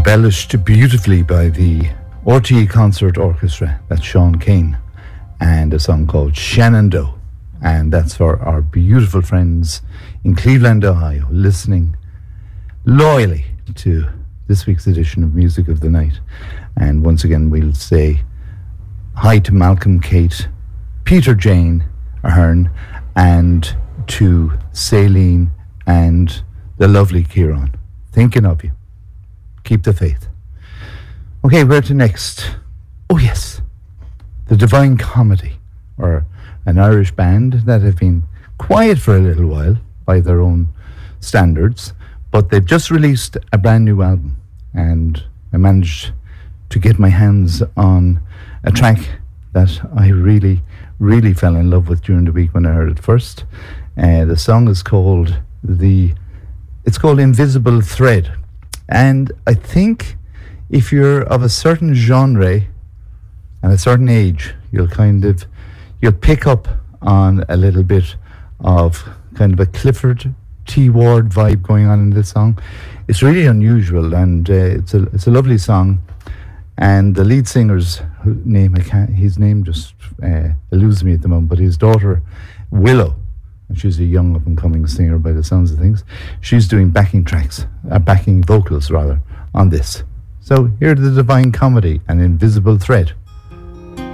embellished beautifully by the RTE Concert Orchestra. That's Sean Kane, and a song called Shenandoah. And that's for our beautiful friends in Cleveland, Ohio, listening loyally to this week's edition of Music of the Night. And once again, we'll say hi to Malcolm, Kate, Peter, Jane, Ahern, and to Saline and the lovely Kieran. Thinking of you. Keep the faith. Okay, where to next? Oh yes, the Divine Comedy, or an Irish band that have been quiet for a little while by their own standards, but they've just released a brand new album, and I managed to get my hands on a track that I really, really fell in love with during the week when I heard it first. The song is called Invisible Thread. And I think if you're of a certain genre and a certain age, you'll pick up on a little bit of kind of a Clifford T. Ward vibe going on in this song. It's really unusual, and it's a lovely song. And the lead singer's name, his name just eludes me at the moment, but his daughter, Willow, and she's a young up-and-coming singer by the sounds of things, she's doing backing vocals rather, on this. So here's the Divine Comedy, an Invisible Thread.